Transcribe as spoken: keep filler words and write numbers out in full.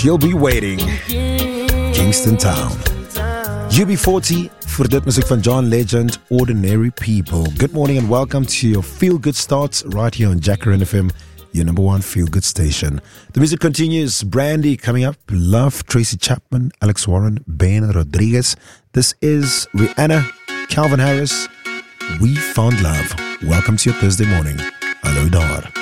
She'll Be Waiting, Kingston Town. U B forty voor dit muziek van John Legend, Ordinary People. Good morning and welcome to your Feel Good Starts right here on Jacaranda F M, your number one Feel Good station. The music continues. Brandy coming up. Love, Tracy Chapman, Alex Warren, Ben Rodriguez. This is Rihanna, Calvin Harris. We Found Love. Welcome to your Thursday morning. Hallo daar.